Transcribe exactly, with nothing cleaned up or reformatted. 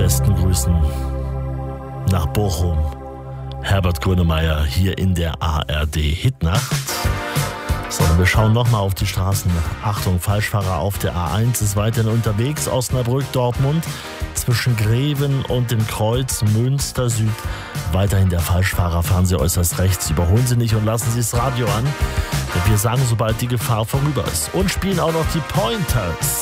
Besten Grüßen nach Bochum. Herbert Grönemeyer hier in der A R D Hitnacht. So, wir schauen nochmal auf die Straßen. Achtung, Falschfahrer auf der A eins ist weiterhin unterwegs. Osnabrück, Dortmund, zwischen Greven und dem Kreuz Münster Süd. Weiterhin der Falschfahrer, fahren Sie äußerst rechts. Überholen Sie nicht und lassen Sie das Radio an. Wir sagen, sobald die Gefahr vorüber ist. Und spielen auch noch die Pointers.